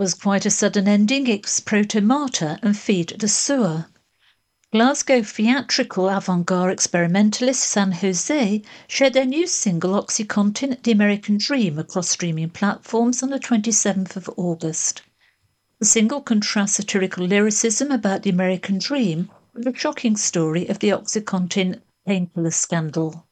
was quite a sudden ending. Ex Protomata and Feed the Sewer. Glasgow theatrical avant-garde experimentalist San Jose shared their new single OxyContin, The American Dream, across streaming platforms on the 27th of August. The single contrasts satirical lyricism about the American dream with the shocking story of the OxyContin painkiller scandal.